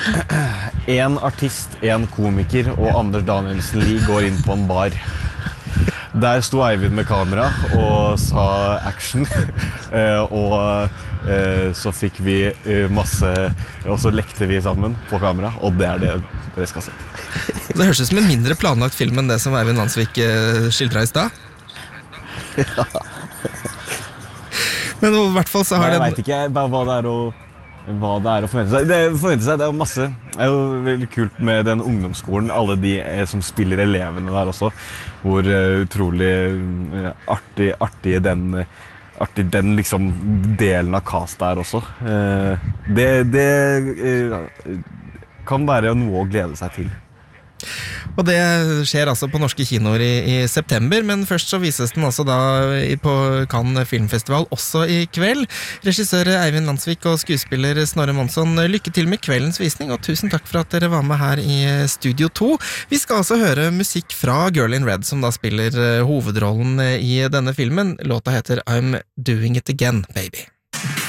En artist, en komiker og Anders Danielsen Lie går inn på en bar. Der sto Eivind med kamera og sa action, så fikk vi masse, og så lekte vi sammen på kamera, og det det dere skal se. Det høres ut som en mindre planlagt film enn det som Eivind Vansvik skildret i sted. Ja. Men i hvert fall så har Jeg det... vet ikke bare hva det å forvente seg. Det er jo masse. Det er jo veldig kult med den ungdomsskolen, alle de som spiller elevene der også, hvor utrolig artig den liksom delen av cast der også. Det kan være noe å glede seg til. Og det skjer altså på norske kinoer i september, men først så vises den altså da på Cannes Filmfestival også i kveld. Regissør Eivind Vansvik og skuespiller Snorre Monsson, lykke til med kveldens visning, og tusen takk for at dere var med her i Studio 2. Vi skal altså høre musikk fra Girl in Red, som da spiller hovedrollen i denne filmen. Låta heter I'm Doing It Again, Baby.